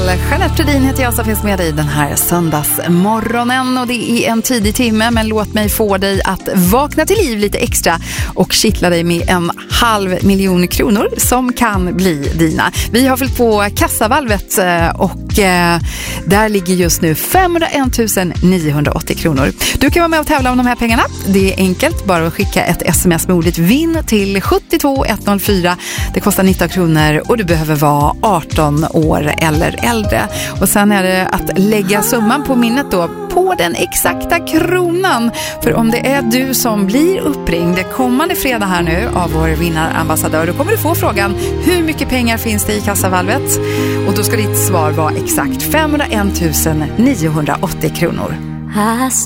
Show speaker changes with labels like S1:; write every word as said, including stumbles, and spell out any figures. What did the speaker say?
S1: Jeanette Fredin heter jag som finns med dig den här söndagsmorgonen, och det är en tidig timme, men låt mig få dig att vakna till liv lite extra och kittla dig med en halv miljon kronor som kan bli dina. Vi har fyllt på kassavalvet och där ligger just nu femhundraett tusen niohundraåttio kronor. Du kan vara med och tävla om de här pengarna. Det är enkelt, bara att skicka ett sms med ordet vinn till sju två ett noll fyra. Det kostar nitton kronor och du behöver vara arton år eller äldre. Och sen är det att lägga summan på minnet då på den exakta kronan. För om det är du som blir uppringd kommande fredag här nu av vår vinnarambassadör, då kommer du få frågan: hur mycket pengar finns det i kassavalvet? Och då ska ditt svar vara exakt femhundraett tusen niohundraåttio kronor.